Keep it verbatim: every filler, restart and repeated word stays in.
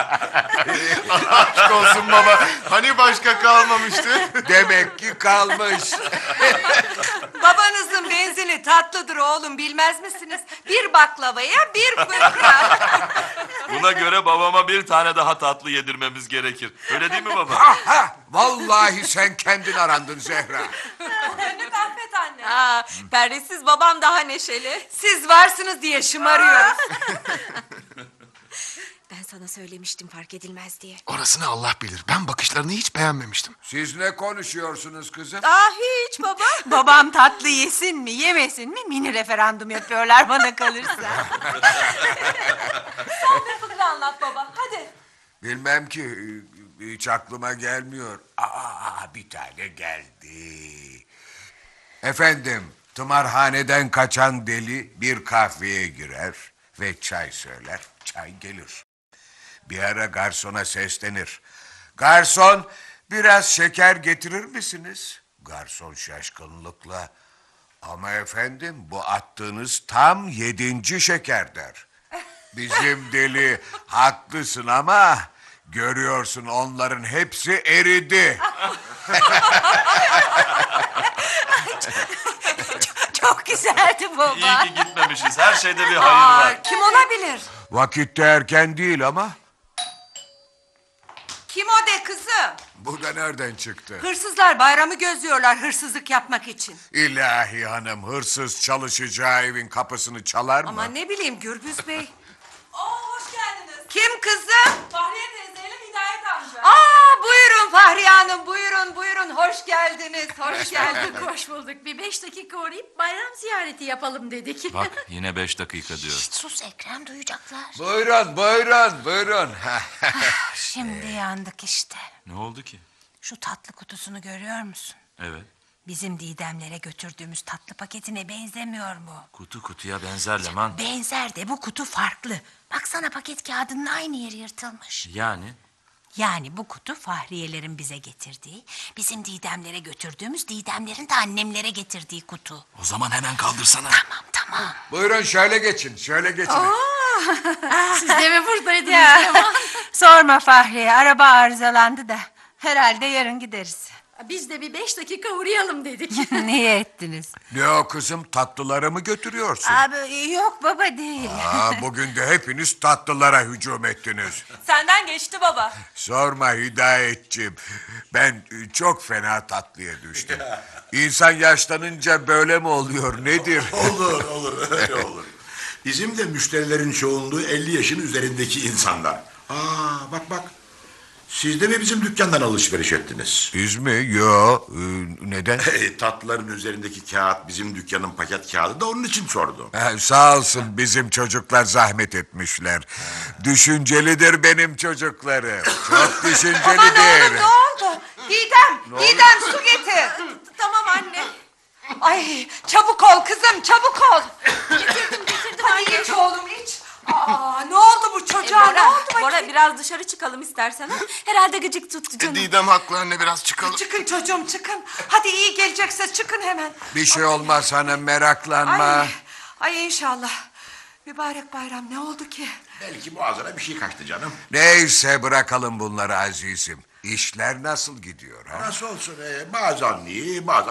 Aşk olsun baba. Hani başka kalmamıştı? Demek ki kalmış. Babanızın benzini tatlıdır oğlum, bilmez misiniz? Bir baklavaya bir fırka. Buna göre babama bir tane daha tatlı yedirmemiz gerekir. Öyle değil mi baba? Aha, vallahi sen kendin arandın Zehra. Günlük Affet anne. Aa, perdesiz babam daha neşeli. Siz varsınız diye şımarıyoruz. Ben sana söylemiştim fark edilmez diye. Orasını Allah bilir. Ben bakışlarını hiç beğenmemiştim. Siz ne konuşuyorsunuz kızım? Aa, hiç baba. Babam tatlı yesin mi yemesin mi mini referandum yapıyorlar bana kalırsa. Son bir fıkra anlat baba. Hadi. Bilmem ki, hiç aklıma gelmiyor. Aa, bir tane geldi. Efendim, tımarhaneden kaçan deli bir kahveye girer ve çay söyler, çay gelir. Bir ara garsona seslenir. Garson, biraz şeker getirir misiniz? Garson şaşkınlıkla, ama efendim bu attığınız tam yedinci şeker der. Bizim deli, haklısın ama görüyorsun onların hepsi eridi. Çok güzeldi baba. İyi ki gitmemişiz. Her şeyde bir hayır var. Aa, kim olabilir? Vakitte erken değil ama Kim o de kızım? bu da nereden çıktı? Hırsızlar bayramı gözlüyorlar hırsızlık yapmak için. İlahi hanım, hırsız çalışacağı evin kapısını çalar mı? Ama ne bileyim Gürbüz Bey. Oo hoş geldiniz. Kim kızım? Fahriye teyzeyle Hidayet amca. Aa, buyurun Fahriye Hanım, buyurun buyurun, hoş geldiniz, hoş geldiniz. Hoş bulduk. Bir beş dakika uğrayıp bayram ziyareti yapalım dedik. Bak yine beş dakika diyor. Şşt, sus Ekrem, duyacaklar. Buyurun, buyurun, buyurun. Şimdi yandık işte. Ne oldu ki? Şu tatlı kutusunu görüyor musun? Evet. Bizim Didemlere götürdüğümüz tatlı paketine benzemiyor mu? Kutu kutuya benzer Leman. Benzer de bu kutu farklı. Baksana, paket kağıdının aynı yeri yırtılmış. Yani? Yani bu kutu Fahriyelerin bize getirdiği, bizim Didemlere götürdüğümüz, Didemlerin de annemlere getirdiği kutu. O zaman hemen kaldırsana. Tamam tamam. Buyurun şöyle geçin, şöyle geçin. Siz de mi buradaydınız? Ya, sorma Fahriye, araba arızalandı da herhalde yarın gideriz. Biz de bir beş dakika uğrayalım dedik. Niye ettiniz? Ne o kızım, tatlıları mı götürüyorsun? Abi yok baba değil. Aa, bugün de hepiniz tatlılara hücum ettiniz. Senden geçti baba. Sorma Hidayetciğim, ben çok fena tatlıya düştüm. İnsan yaşlanınca böyle mi oluyor, nedir? Olur olur öyle olur. Bizim de müşterilerin çoğunluğu elli yaşın üzerindeki insanlar. Aa bak bak. Siz de mi bizim dükkandan alışveriş ettiniz? Biz mi? Yo, e, neden? E, tatlıların üzerindeki kağıt bizim dükkanın paket kağıdı da onun için sordum. Ha, sağ olsun, bizim çocuklar zahmet etmişler. Düşüncelidir benim çocuklarım. Çok Aman oğlum, düşüncelidir. ne oldu? Didem, Didem su getir. Tamam anne. Ay, çabuk ol kızım, çabuk ol. Getirdim getirdim Hadi anne. iç oğlum, iç. Aa, ne oldu bu çocuğa, ne Bora, oldu bakayım? Bora biraz dışarı çıkalım istersen. Ha? Herhalde gıcık tuttu canım. Didem haklı anne, biraz çıkalım. Çıkın çocuğum, çıkın. Hadi iyi gelecekse çıkın hemen. Bir şey olmaz hanım, meraklanma. Ay, ay inşallah. Mübarek bayram, ne oldu ki? Belki boğazına bir şey kaçtı canım. Neyse, bırakalım bunları azizim. İşler nasıl gidiyor ha? Nasıl olsun e, bazen iyi bazen